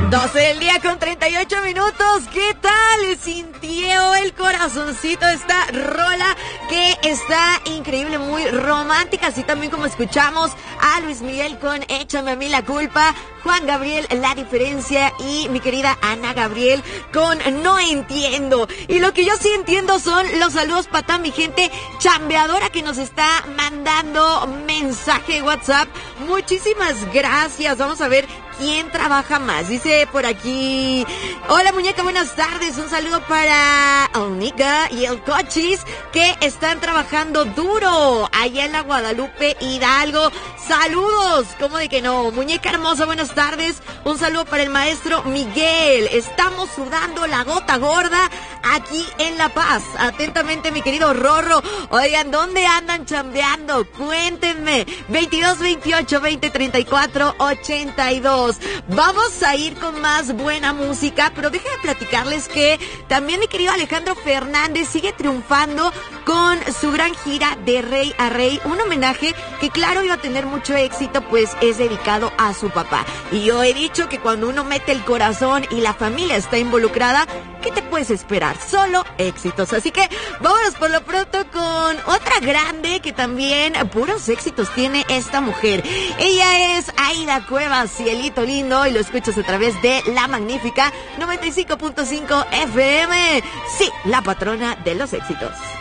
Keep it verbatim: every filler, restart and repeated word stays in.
doce del día con treinta y ocho minutos. ¿Qué tal? Sintió el corazoncito esta rola que está increíble, muy romántica, así también como escuchamos a Luis Miguel con Échame a mí la culpa, Juan Gabriel, La Diferencia, y mi querida Ana Gabriel con No Entiendo. Y lo que yo sí entiendo son los saludos para toda mi gente chambeadora que nos está mandando mensaje de WhatsApp. Muchísimas gracias. Vamos a ver quién trabaja más. Dice por aquí: hola muñeca, buenas tardes. Un saludo para Onica y el Cochis que están trabajando duro allá en la Guadalupe Hidalgo. Saludos, ¿cómo de que no? Muñeca hermosa, buenas tardes. Un saludo para el maestro Miguel. Estamos sudando la gota gorda aquí en La Paz. Atentamente, mi querido Rorro. Oigan, ¿dónde andan chambeando? Cuéntenme. veintidós, veintiocho, veinte, treinta y cuatro, ochenta y dos. Vamos a ir con más buena música, pero déjenme platicarles que también mi querido Alejandro Fernández sigue triunfando con su gran gira de Rey a Rey, un homenaje que claro iba a tener mucho éxito, pues es dedicado a su papá. Y yo he dicho que cuando uno mete el corazón y la familia está involucrada, ¿qué te puedes esperar? Solo éxitos. Así que vámonos por lo pronto con otra grande que también puros éxitos tiene esta mujer. Ella es Aida Cuevas, Cielito Lindo, y lo escuchas a través de La Magnífica noventa y cinco punto cinco F M. Sí, la patrona de los éxitos.